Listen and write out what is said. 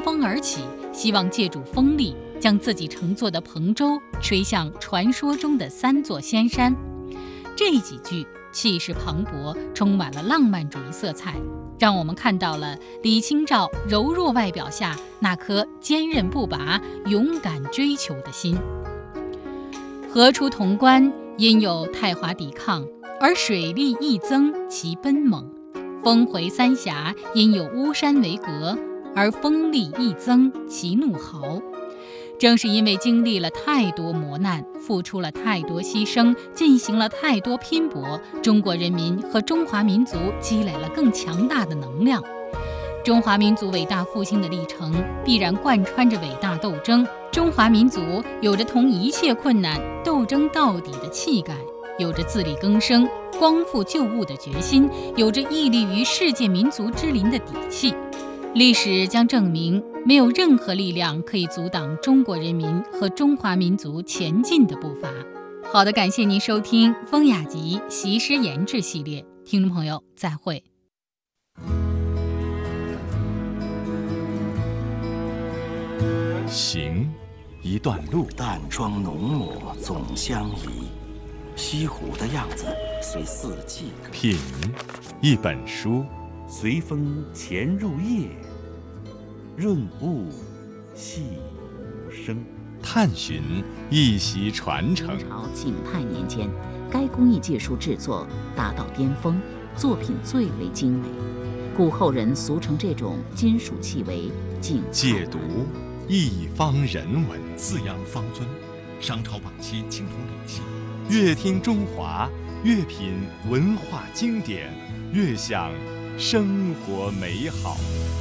风而起，希望借助风力将自己乘坐的蓬舟吹向传说中的3座仙山。这几句气势磅礴，充满了浪漫主义色彩，让我们看到了李清照柔弱外表下那颗坚韧不拔、勇敢追求的心。河出潼关，因有太华抵抗，而水力益增其奔猛；峰回三峡，因有巫山为隔，而风力益增其怒豪。正是因为经历了太多磨难，付出了太多牺牲，进行了太多拼搏，中国人民和中华民族积累了更强大的能量。中华民族伟大复兴的历程必然贯穿着伟大斗争，中华民族有着同一切困难斗争到底的气概，有着自力更生、光复旧物的决心，有着屹立于世界民族之林的底气。历史将证明，没有任何力量可以阻挡中国人民和中华民族前进的步伐。好的，感谢您收听《风雅集习诗研制》系列，听众朋友再会。 行，一段路， 淡妆浓抹总相宜，西湖的样子随四季歌。 品，一本书， 随风潜入夜，润物细无声。 探寻，一席传承。 明朝景泰年间，该工艺技术制作达到巅峰，作品最为精美，故后人俗称这种金属器为景泰。 解读，一方人文。 四羊方尊，商朝晚期青铜礼器。 越听中华，越品文化经典，越享生活美好。